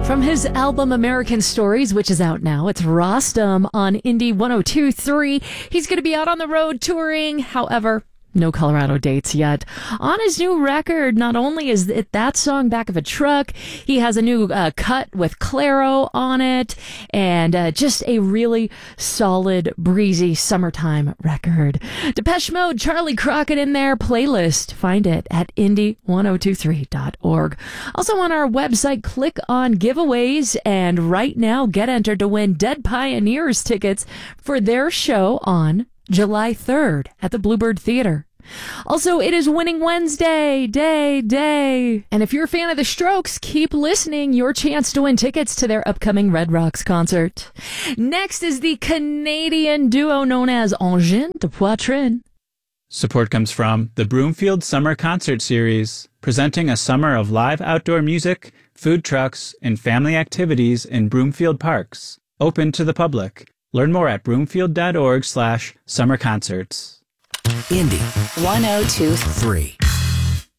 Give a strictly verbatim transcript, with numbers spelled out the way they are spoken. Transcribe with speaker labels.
Speaker 1: From his album American Stories, which is out now, it's Rostam on Indie one oh two point three. He's going to be out on the road touring. However, no Colorado dates yet. On his new record, not only is it that song, Back of a Truck, he has a new uh, cut with Clairo on it, and uh, just a really solid, breezy summertime record. Depeche Mode, Charlie Crockett in their playlist. Find it at indie one oh two three dot org. Also on our website, click on giveaways, and right now get entered to win Dead Pioneers tickets for their show on July third at the Bluebird Theater. Also, it is Winning Wednesday, day, day. And if you're a fan of the Strokes, keep listening. Your chance to win tickets to their upcoming Red Rocks concert. Next is the Canadian duo known as Engin de Poitrine.
Speaker 2: Support comes from the Broomfield Summer Concert Series, presenting a summer of live outdoor music, food trucks, and family activities in Broomfield parks. Open to the public. Learn more at broomfield dot org slash summer concerts.
Speaker 3: Indie one oh two point three.